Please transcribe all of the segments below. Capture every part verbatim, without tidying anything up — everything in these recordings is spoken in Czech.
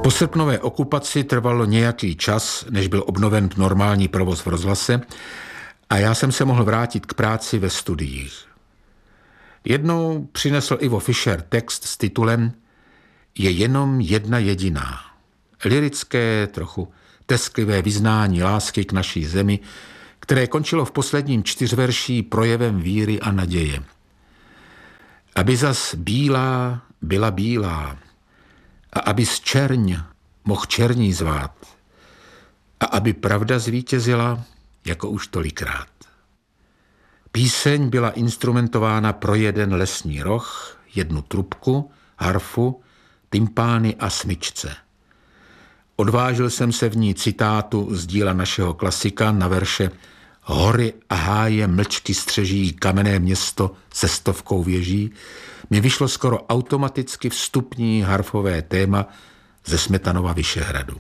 Po srpnové okupaci trvalo nějaký čas, než byl obnoven normální provoz v rozhlase a já jsem se mohl vrátit k práci ve studiích. Jednou přinesl Ivo Fischer text s titulem Je jenom jedna jediná. Lyrické, trochu tesklivé vyznání lásky k naší zemi, které končilo v posledním čtyřverší projevem víry a naděje. Aby zas bílá byla bílá a aby z čerň mohl černí zvát a aby pravda zvítězila, jako už tolikrát. Píseň byla instrumentována pro jeden lesní roh, jednu trubku, harfu, tympány a smyčce. Odvážil jsem se v ní citátu z díla našeho klasika na verše Hory a háje mlčky střeží kamenné město se stovkou věží, mi vyšlo skoro automaticky vstupní harfové téma ze Smetanova Vyšehradu.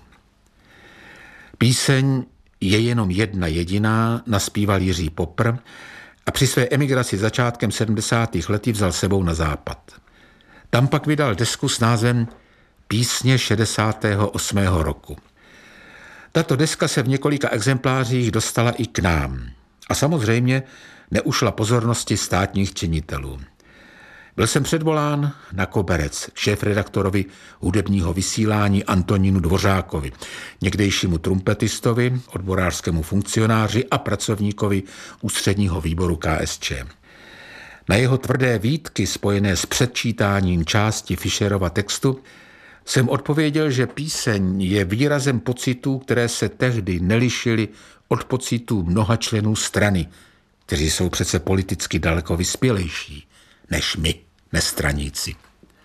Píseň Je jenom jedna jediná naspíval Jiří Popr a při své emigraci začátkem sedmdesátých let vzal sebou na západ. Tam pak vydal desku s názvem Písně šedesátého osmého roku. Tato deska se v několika exemplářích dostala i k nám a samozřejmě neušla pozornosti státních činitelů. Byl jsem předvolán na koberec šéfredaktorovi hudebního vysílání Antonínu Dvořákovi, někdejšímu trumpetistovi, odborářskému funkcionáři a pracovníkovi ústředního výboru K S Č. Na jeho tvrdé výtky spojené s předčítáním části Fischerova textu jsem odpověděl, že píseň je výrazem pocitů, které se tehdy nelišily od pocitů mnoha členů strany, kteří jsou přece politicky daleko vyspělejší než my, nestraníci.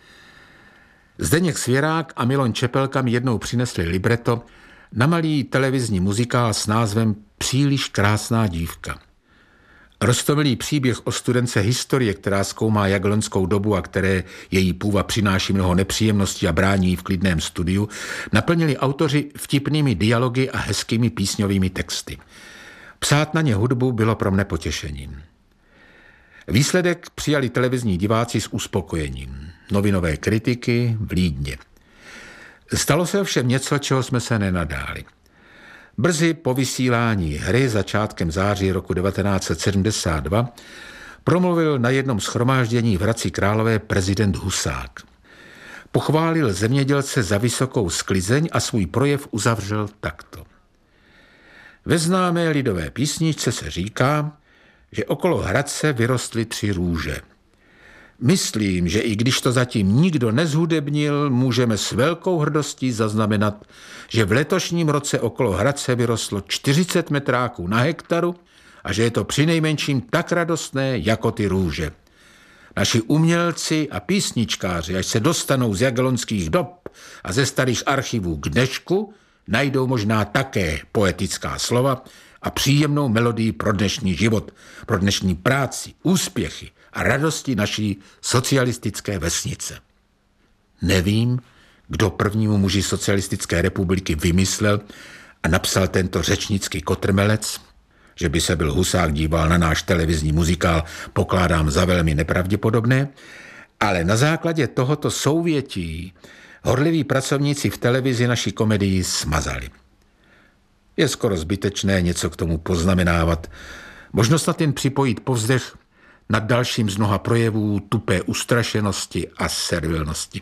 Zdeněk Svěrák a Miloň Čepelka mi jednou přinesli libreto na malý televizní muzikál s názvem Příliš krásná dívka. Roztomilý příběh o studence historie, která zkoumá jablonskou dobu a které její půva přináší mnoho nepříjemností a brání v klidném studiu, naplnili autoři vtipnými dialogy a hezkými písňovými texty. Psát na ně hudbu bylo pro mne potěšením. Výsledek přijali televizní diváci s uspokojením. Novinové kritiky vlídně. Stalo se ovšem něco, čeho jsme se nenadáli. Brzy po vysílání hry začátkem září roku devatenáct set sedmdesát dva promluvil na jednom shromáždění v Hradci Králové prezident Husák. Pochválil zemědělce za vysokou sklizeň a svůj projev uzavřel takto. Ve známé lidové písničce se říká, že okolo Hradce vyrostly tři růže. Myslím, že i když to zatím nikdo nezhudebnil, můžeme s velkou hrdostí zaznamenat, že v letošním roce okolo Hradce vyrostlo čtyřicet metráků na hektaru a že je to přinejmenším tak radostné jako ty růže. Naši umělci a písničkáři, až se dostanou z jagelonských dob a ze starých archivů k dnešku, najdou možná také poetická slova a příjemnou melodii pro dnešní život, pro dnešní práci, úspěchy a radosti naší socialistické vesnice. Nevím, kdo prvnímu muži socialistické republiky vymyslel a napsal tento řečnický kotrmelec, že by se byl Husák díval na náš televizní muzikál, pokládám za velmi nepravděpodobné, ale na základě tohoto souvětí horliví pracovníci v televizi naší komedii smazali. Je skoro zbytečné něco k tomu poznamenávat. Možno snad jen připojit povzdech nad dalším z mnoha projevů tupé ustrašenosti a servilnosti.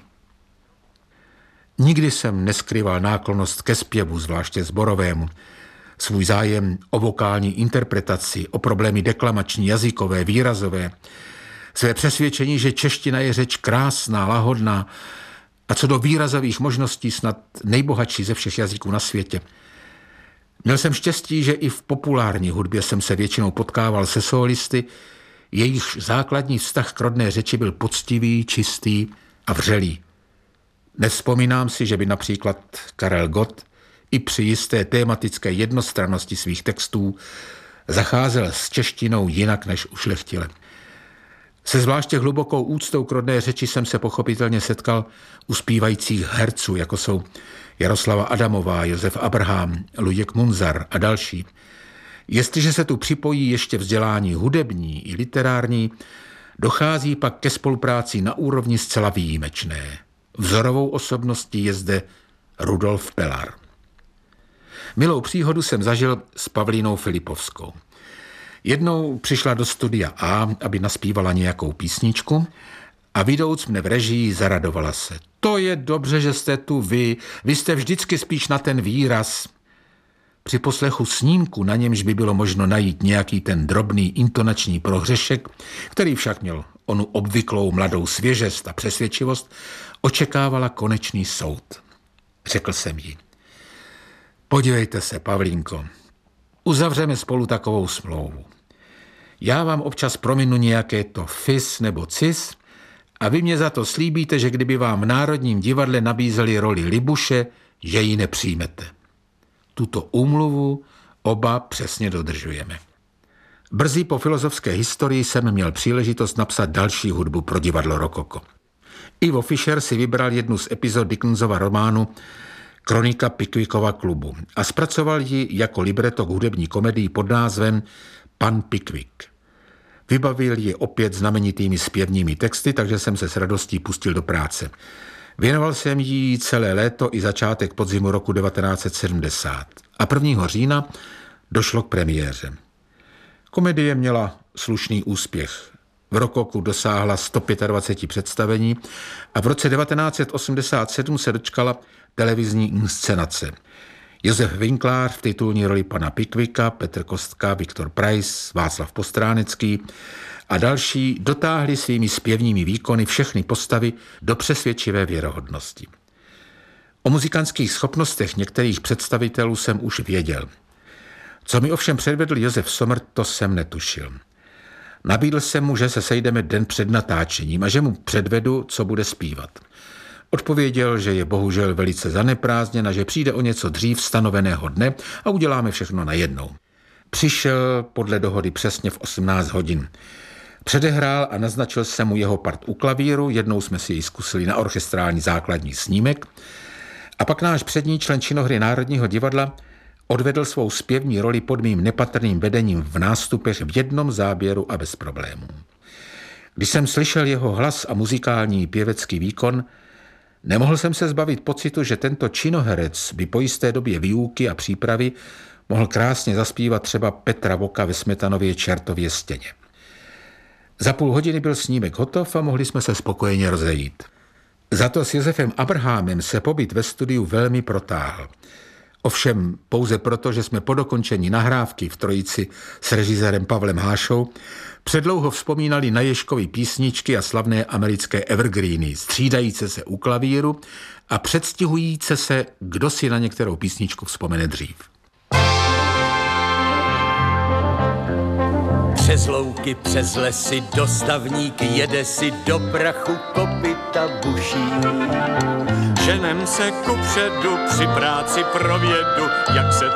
Nikdy jsem neskrýval náklonnost ke zpěvu, zvláště sborovému, svůj zájem o vokální interpretaci, o problémy deklamační, jazykové, výrazové, své přesvědčení, že čeština je řeč krásná, lahodná a co do výrazových možností snad nejbohatší ze všech jazyků na světě. Měl jsem štěstí, že i v populární hudbě jsem se většinou potkával se sólisty, jejichž základní vztah k rodné řeči byl poctivý, čistý a vřelý. Nevzpomínám si, že by například Karel Gott i při jisté tématické jednostrannosti svých textů zacházel s češtinou jinak než ušlechtile. Se zvláště hlubokou úctou k rodné řeči jsem se pochopitelně setkal u zpívajících herců, jako jsou Jaroslava Adamová, Josef Abraham, Luděk Munzar a další. Jestliže se tu připojí ještě vzdělání hudební i literární, dochází pak ke spolupráci na úrovni zcela výjimečné. Vzorovou osobností je zde Rudolf Pelar. Milou příhodu jsem zažil s Pavlínou Filipovskou. Jednou přišla do studia A, aby naspívala nějakou písničku a vidouc mne v režii zaradovala se. To je dobře, že jste tu vy, vy jste vždycky spíš na ten výraz. Při poslechu snímku, na němž by bylo možno najít nějaký ten drobný intonační prohřešek, který však měl onu obvyklou mladou svěžest a přesvědčivost, očekávala konečný soud. Řekl jsem jí: podívejte se, Pavlínko, uzavřeme spolu takovou smlouvu. Já vám občas prominu nějaké to fis nebo cis a vy mě za to slíbíte, že kdyby vám v Národním divadle nabízeli roli Libuše, že ji nepřijmete. Tuto úmluvu oba přesně dodržujeme. Brzy po filozofské historii jsem měl příležitost napsat další hudbu pro divadlo Rokoko. Ivo Fischer si vybral jednu z epizod Dickensova románu Kronika Pickwickova klubu a zpracoval ji jako libreto k hudební komedii pod názvem Pan Pickwick. Vybavil ji opět znamenitými zpěvními texty, takže jsem se s radostí pustil do práce. Věnoval jsem jí celé léto i začátek podzimu roku devatenáct set sedmdesát a prvního října došlo k premiéře. Komedie měla slušný úspěch. V Rokoku dosáhla sto dvacet pět představení a v roce devatenáct set osmdesát sedm se dočkala televizní inscenace. Josef Winklar v titulní roli pana Pickwicka, Petr Kostka, Viktor Preiss, Václav Postránecký a další dotáhli svými zpěvními výkony všechny postavy do přesvědčivé věrohodnosti. O muzikantských schopnostech některých představitelů jsem už věděl. Co mi ovšem předvedl Josef Sommer, to jsem netušil. Nabídl jsem mu, že se sejdeme den před natáčením a že mu předvedu, co bude zpívat. Odpověděl, že je bohužel velice zaneprázdněn a že přijde o něco dřív stanoveného dne a uděláme všechno najednou. Přišel podle dohody přesně v osmnáct hodin. Předehrál a naznačil jsem mu jeho part u klavíru, jednou jsme si ji zkusili na orchestrální základní snímek a pak náš přední člen činohry Národního divadla odvedl svou zpěvní roli pod mým nepatrným vedením v nástupech v jednom záběru a bez problémů. Když jsem slyšel jeho hlas a muzikální pěvecký výkon, nemohl jsem se zbavit pocitu, že tento činoherec by po jisté době výuky a přípravy mohl krásně zaspívat třeba Petra Voka ve Smetanově Čertově stěně. Za půl hodiny byl snímek hotov a mohli jsme se spokojeně rozejít. Za to s Josefem Abrahamem se pobyt ve studiu velmi protáhl. Ovšem pouze proto, že jsme po dokončení nahrávky v trojici s režisérem Pavlem Hášou předlouho vzpomínali na Ježkovy písničky a slavné americké evergreeny, střídajíce se u klavíru a předstihujíce se, kdo si na některou písničku vzpomene dřív. Přes louky, přes lesy, dostavník jede si do prachu kopyta buší. Ženem se kupředu při práci pro vědu, jak se